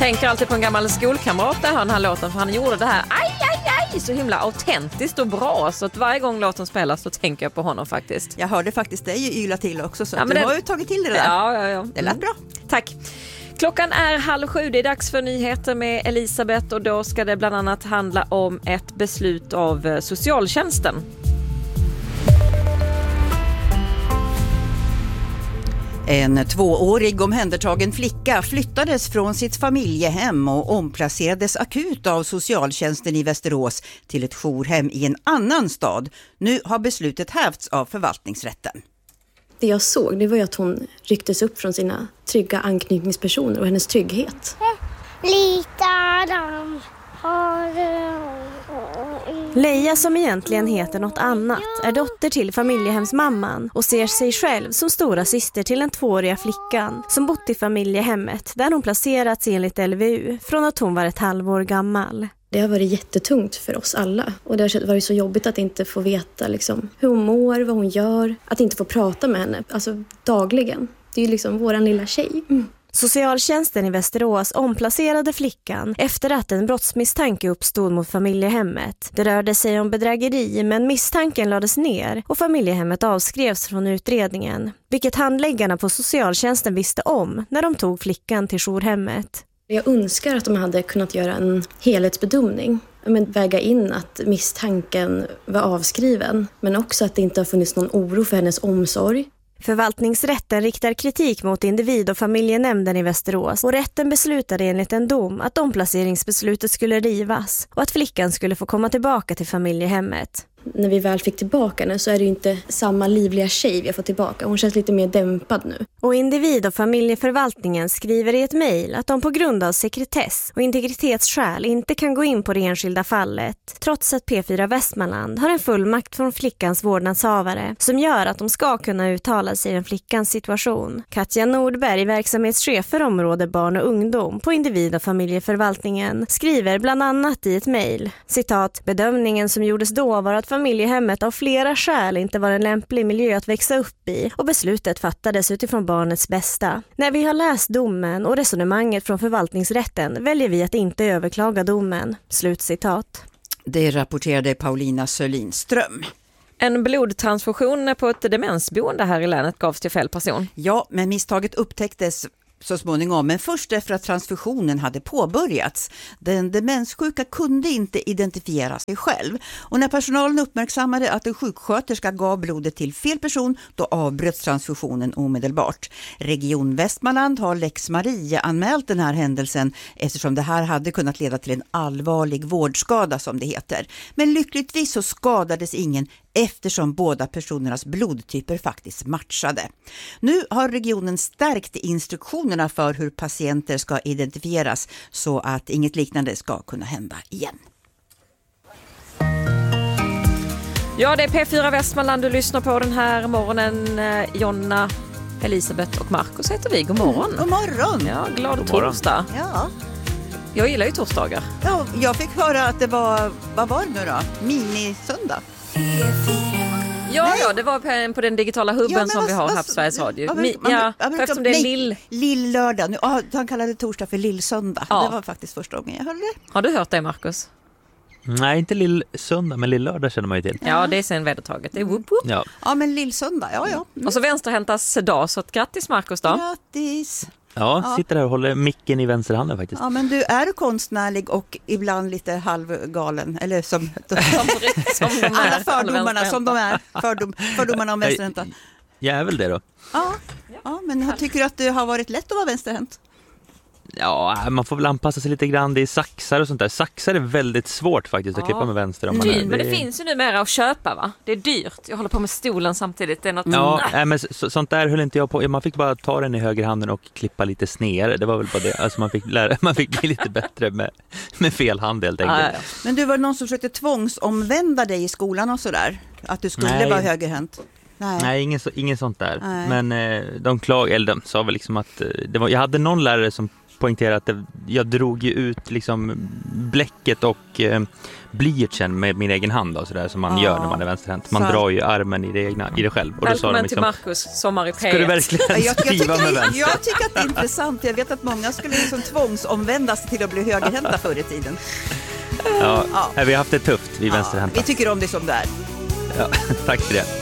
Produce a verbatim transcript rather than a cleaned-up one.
Tänker alltid på en gammal skolkamrat där han har låten, för han gjorde det här aj, aj, aj, så himla autentiskt och bra, så att varje gång låten spelas så tänker jag på honom faktiskt. Jag hörde faktiskt dig yla till också, så ja, du det... har ju tagit till det där. Ja, ja, ja. Det lät bra. Tack. Klockan är halv sju, det är dags för nyheter med Elisabeth och då ska det bland annat handla om ett beslut av socialtjänsten. En tvåårig omhändertagen flicka flyttades från sitt familjehem och omplacerades akut av socialtjänsten i Västerås till ett jourhem i en annan stad. Nu har beslutet hävts av förvaltningsrätten. Det jag såg, det var ju att hon rycktes upp från sina trygga anknytningspersoner och hennes trygghet. Leia, som egentligen heter något annat, är dotter till familjehemsmamman och ser sig själv som stora syster till den tvååriga flickan som bott i familjehemmet där hon placerats enligt L V U från att hon var ett halvår gammal. Det har varit jättetungt för oss alla och det har varit så jobbigt att inte få veta liksom, hur hon mår, vad hon gör, att inte få prata med henne alltså, dagligen. Det är ju liksom våran lilla tjej. Mm. Socialtjänsten i Västerås omplacerade flickan efter att en brottsmisstanke uppstod mot familjehemmet. Det rörde sig om bedrägeri, men misstanken lades ner och familjehemmet avskrevs från utredningen, vilket handläggarna på socialtjänsten visste om när de tog flickan till jourhemmet. Jag önskar att de hade kunnat göra en helhetsbedömning. Men väga in att misstanken var avskriven, men också att det inte har funnits någon oro för hennes omsorg. Förvaltningsrätten riktar kritik mot individ- och familjenämnden i Västerås och rätten beslutade enligt en dom att omplaceringsbeslutet skulle rivas och att flickan skulle få komma tillbaka till familjehemmet. När vi väl fick tillbaka henne så är det ju inte samma livliga tjej vi har fått tillbaka. Hon känns lite mer dämpad nu. Och individ- och familjeförvaltningen skriver i ett mejl att de på grund av sekretess och integritetsskäl inte kan gå in på det enskilda fallet, trots att P fyra Västmanland har en fullmakt från flickans vårdnadshavare som gör att de ska kunna uttala sig om flickans situation. Katja Nordberg, verksamhetschef för område barn och ungdom på individ- och familjeförvaltningen, skriver bland annat i ett mejl, citat, bedömningen som gjordes då var att familjehemmet av flera skäl inte var en lämplig miljö att växa upp i och beslutet fattades utifrån barnets bästa. När vi har läst domen och resonemanget från förvaltningsrätten väljer vi att inte överklaga domen. Slutcitat. Det rapporterade Paulina Sörlinström. En blodtransfusion på ett demensboende här i länet gavs till fel person. Ja, men misstaget upptäcktes så småningom, men först efter att transfusionen hade påbörjats. Den demenssjuka kunde inte identifiera sig själv. Och när personalen uppmärksammade att en sjuksköterska gav blodet till fel person, då avbröts transfusionen omedelbart. Region Västmanland har Lex Maria anmält den här händelsen eftersom det här hade kunnat leda till en allvarlig vårdskada som det heter. Men lyckligtvis så skadades ingen eftersom båda personernas blodtyper faktiskt matchade. Nu har regionen stärkt instruktionerna för hur patienter ska identifieras så att inget liknande ska kunna hända igen. Ja, det är P fyra Västmanland du lyssnar på den här morgonen. Jonna, Elisabeth och Marcus heter vi. God morgon. Mm, god morgon. Ja, glad torsdag. Ja. Jag gillar ju torsdagar. Ja, jag fick höra att det var, vad var det nu då? Minisöndag. Ja, ja, det var på den digitala hubben ja, som vad, vi har här på Sveriges Radio. Man, man, man, ja, man, eftersom det är nej, lill... Lill-lördag. Nu, oh, han kallade torsdag för lill-söndag. Ja. Det var faktiskt första gången jag hörde det. Har du hört det, Marcus? Nej, inte lill-söndag, men lill-lördag känner man ju till. Ja, det är sen vedertaget. Det är whoop, whoop. Ja. ja, men lill-söndag, ja, ja. Mm. Och så vänsterhäntas dag, så att grattis Marcus då. Grattis. Ja, ja, sitter här och håller micken i vänsterhanden faktiskt. Ja, men du är konstnärlig och ibland lite halvgalen. Eller som, som, som de är. Alla fördomarna som de är. Fördom, fördomarna om vänsterhänta. Jag är väl det då. Ja, ja, men jag tycker att det har varit lätt att vara vänsterhänt. Ja, man får väl anpassa sig lite grann. Det är saxar och sånt där. Saxar är väldigt svårt faktiskt att ja. klippa med vänster. Om man dyrt, är, men det är... finns ju nu mera att köpa, va? Det är dyrt. Jag håller på med stolen samtidigt. Det är något... Ja, nej, men så, sånt där höll inte jag på. Man fick bara ta den i höger handen och klippa lite snedare. Det var väl bara det. Alltså man fick, lära, man fick bli lite bättre med, med fel hand helt enkelt. Ja, ja. Men du, var det någon som försökte tvångsomvända dig i skolan och sådär? Att du skulle nej. vara högerhänt? Nej, Nej ingen, så, ingen sånt där. Nej. Men eh, de klag, eller de sa väl liksom att eh, det var, jag hade någon lärare som poängtera att det, jag drog ju ut liksom bläcket och eh, blyertsen med min egen hand och sådär som man Ja. gör när man är vänsterhänt. Man Så. drar ju armen i det, egna, i det själv. Och då sa Välkommen de liksom, till Marcus, sommar i P ett. ska du verkligen Jag, jag, skriva med tycker, vänster? jag tycker att det är intressant. Jag vet att många skulle liksom tvångsomvändas till att bli högerhänta förr i tiden. Ja, Ja. vi har haft det tufft, vi Ja, vänsterhänta. vi tycker om det som det är. Ja, tack för det.